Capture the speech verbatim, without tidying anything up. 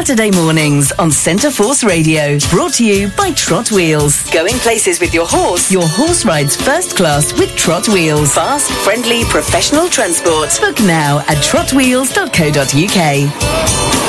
Saturday mornings on Centre Force Radio. Brought to you by Trot Wheels. Going places with your horse. Your horse rides first class with Trot Wheels. Fast, friendly, professional transport. Book now at trot wheels dot co dot uk.